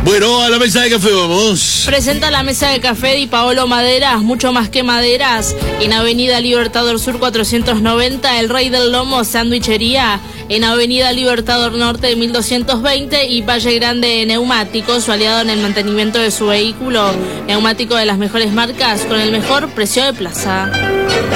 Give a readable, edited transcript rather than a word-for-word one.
Bueno, a la mesa de café vamos. Presenta la mesa de café Di Paolo Maderas, mucho más que maderas. En Avenida Libertador Sur 490, El Rey del Lomo, Sandwichería. En Avenida Libertador Norte 1220 y Valle Grande Neumáticos, su aliado en el mantenimiento de su vehículo. Neumático de las mejores marcas con el mejor precio de plaza.